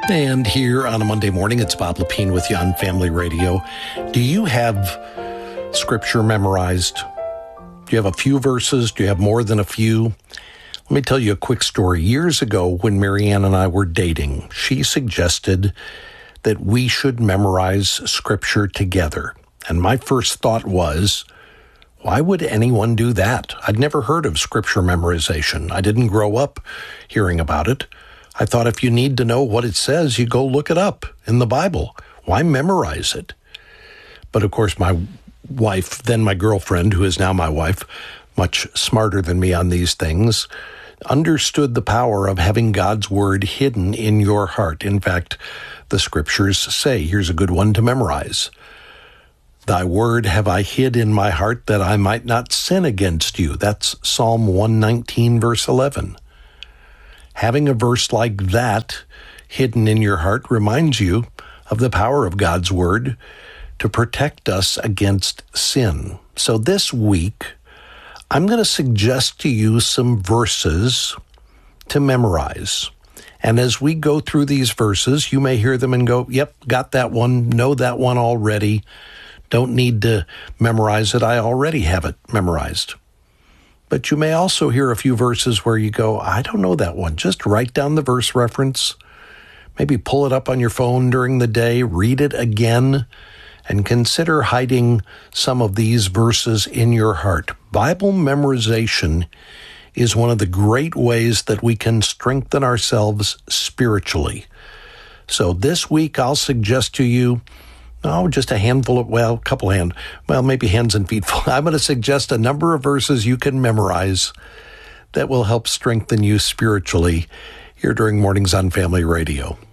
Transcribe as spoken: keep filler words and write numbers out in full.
And here on a Monday morning, it's Bob Lepine with you on Family Radio. Do you have Scripture memorized? Do you have a few verses? Do you have more than a few? Let me tell you a quick story. Years ago, when Marianne and I were dating, she suggested that we should memorize Scripture together. And my first thought was, why would anyone do that? I'd never heard of Scripture memorization. I didn't grow up hearing about it. I thought if you need to know what it says, you go look it up in the Bible. Why memorize it? But of course, my wife, then my girlfriend, who is now my wife, much smarter than me on these things, understood the power of having God's word hidden in your heart. In fact, the scriptures say, here's a good one to memorize. Thy word have I hid in my heart that I might not sin against you. That's Psalm one nineteen, verse eleven. Having a verse like that hidden in your heart reminds you of the power of God's word to protect us against sin. So this week, I'm going to suggest to you some verses to memorize. And as we go through these verses, you may hear them and go, yep, got that one, know that one already. Don't need to memorize it. I already have it memorized. But you may also hear a few verses where you go, I don't know that one. Just write down the verse reference. Maybe pull it up on your phone during the day, read it again, and consider hiding some of these verses in your heart. Bible memorization is one of the great ways that we can strengthen ourselves spiritually. So this week, I'll suggest to you, oh, just a handful of, well, a couple hand, well, maybe hands and feet full. I'm going to suggest a number of verses you can memorize that will help strengthen you spiritually here during Mornings on Family Radio.